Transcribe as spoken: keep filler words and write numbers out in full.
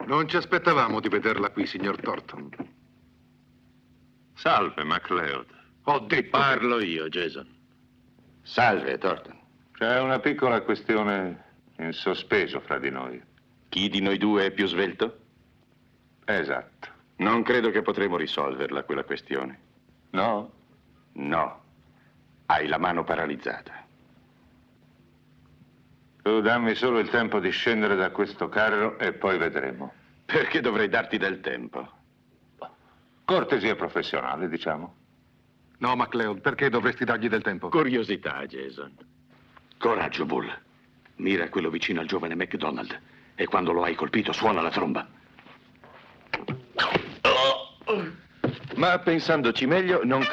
Non ci aspettavamo di vederla qui, signor Thornton. Salve, MacLeod. Ho detto... Parlo io, Jason. Salve, Thornton. C'è una piccola questione in sospeso fra di noi. Chi di noi due è più svelto? Esatto. Non credo che potremo risolverla, quella questione. No? No. Hai la mano paralizzata. Tu dammi solo il tempo di scendere da questo carro e poi vedremo. Perché dovrei darti del tempo? Cortesia professionale, diciamo. No, MacLeod, perché dovresti dargli del tempo? Curiosità, Jason. Coraggio, Bull. Mira quello vicino al giovane MacDonald e quando lo hai colpito suona la tromba. Ma pensandoci meglio, non